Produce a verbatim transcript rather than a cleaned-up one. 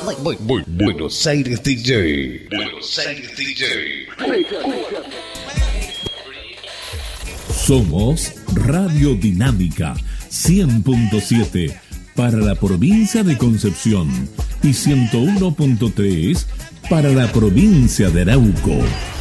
Bu- bu- Buenos Aires D J. Buenos Aires D J. Somos Radio Dinámica cien punto siete para la provincia de Concepción y ciento uno punto tres para la provincia de Arauco.